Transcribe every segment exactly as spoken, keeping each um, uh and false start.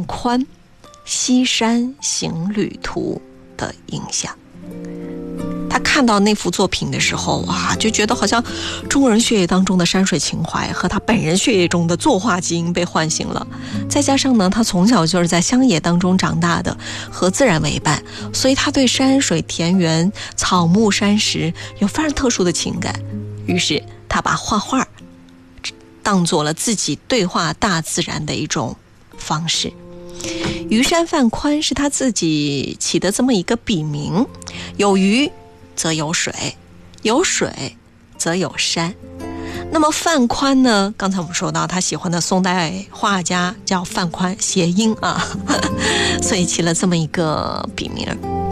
范宽西山行旅图的影响。他看到那幅作品的时候，哇，就觉得好像中国人血液当中的山水情怀和他本人血液中的作画基因被唤醒了。再加上呢，他从小就是在乡野当中长大的，和自然为伴，所以他对山水田园草木山石有非常特殊的情感。于是他把画画当做了自己对话大自然的一种方式。虞山范宽是他自己起的这么一个笔名，有虞则有水，有水则有山。那么范宽呢，刚才我们说到他喜欢的宋代画家叫范宽，谐音啊，所以起了这么一个笔名。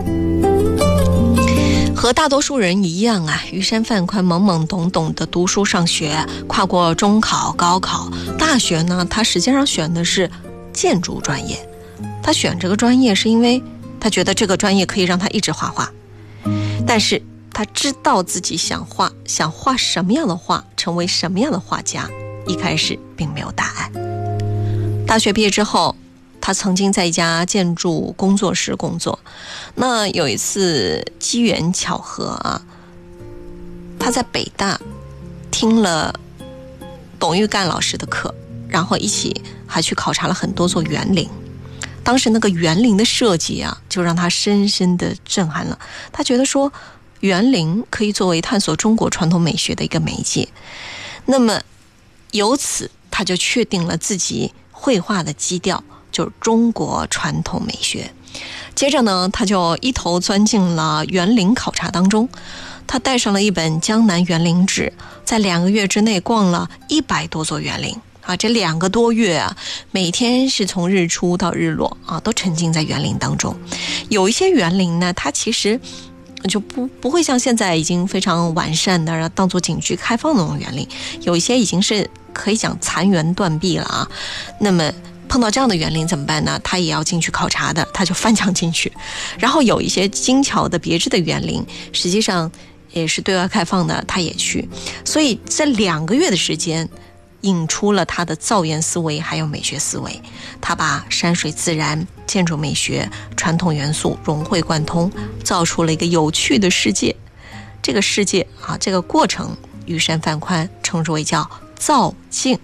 和大多数人一样啊，虞山范宽懵懵懂懂的读书上学，跨过中考高考，大学呢他实际上选的是建筑专业。他选这个专业是因为他觉得这个专业可以让他一直画画，但是他知道自己想画想画什么样的画，成为什么样的画家，一开始并没有答案。大学毕业之后，他曾经在一家建筑工作室工作。那有一次机缘巧合啊，他在北大听了董玉干老师的课，然后一起还去考察了很多座园林。当时那个园林的设计啊，就让他深深的震撼了。他觉得说，园林可以作为探索中国传统美学的一个媒介。那么由此他就确定了自己绘画的基调，就是中国传统美学。接着呢，他就一头钻进了园林考察当中。他带上了一本《江南园林志》，在两个月之内逛了一百多座园林啊！这两个多月啊，每天是从日出到日落啊，都沉浸在园林当中。有一些园林呢，它其实就不不会像现在已经非常完善的当做景区开放的那种园林，有一些已经是可以讲残垣断壁了啊。那么碰到这样的园林怎么办呢？他也要进去考察的，他就翻墙进去。然后有一些精巧的别致的园林，实际上也是对外开放的，他也去。所以这两个月的时间，引出了他的造园思维还有美学思维。他把山水自然、建筑美学、传统元素融会贯通，造出了一个有趣的世界。这个世界啊，这个过程，虞山范宽称之为叫造境，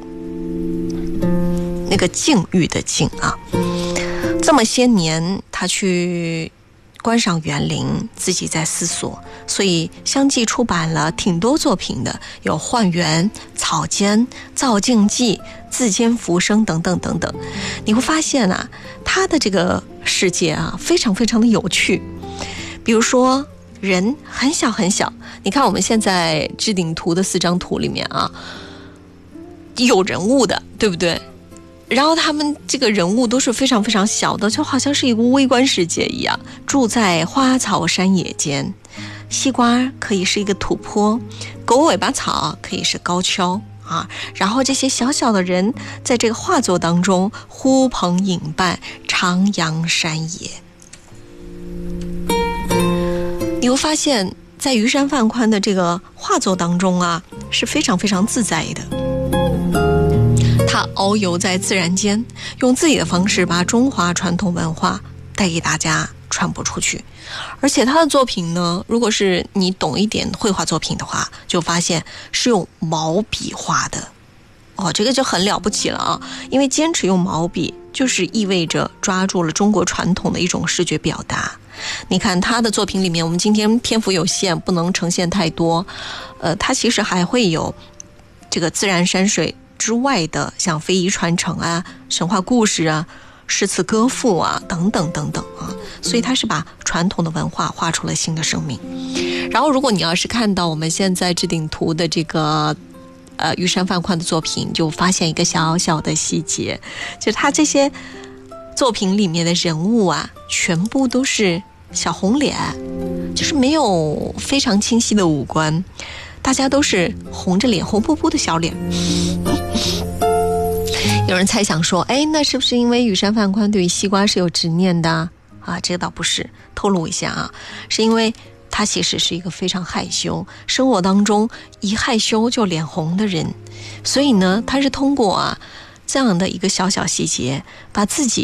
那个境域的境啊。这么些年，他去观赏园林，自己在思索，所以相继出版了挺多作品的，有《幻园》、《草间》、《造境记》、《自间浮生》等等等等。你会发现啊，他的这个世界啊，非常非常的有趣。比如说，人很小很小，你看我们现在置顶图的四张图里面啊，有人物的，对不对？然后他们这个人物都是非常非常小的，就好像是一个微观世界一样，住在花草山野间。西瓜可以是一个土坡，狗尾巴草可以是高跷啊。然后这些小小的人在这个画作当中呼朋引伴，徜徉山野。你会发现在虞山范宽的这个画作当中啊，是非常非常自在的。他遨游在自然间，用自己的方式把中华传统文化带给大家，传播出去。而且他的作品呢，如果是你懂一点绘画作品的话，就发现是用毛笔画的。哦，这个就很了不起了啊！因为坚持用毛笔，就是意味着抓住了中国传统的一种视觉表达。你看他的作品里面，我们今天篇幅有限，不能呈现太多。呃，他其实还会有这个自然山水之外的，像非遗传承啊、神话故事啊、诗词歌赋啊等等等等啊，所以他是把传统的文化画出了新的生命。然后如果你要是看到我们现在置顶图的这个呃虞山范宽的作品，就发现一个小小的细节，就是他这些作品里面的人物啊，全部都是小红脸，就是没有非常清晰的五官，大家都是红着脸，红扑扑的小脸。有人猜想说，哎，那是不是因为虞山范宽对于西瓜是有执念的啊？这个倒不是，透露一下啊，是因为他其实是一个非常害羞，生活当中一害羞就脸红的人，所以呢，他是通过啊这样的一个小小细节，把自己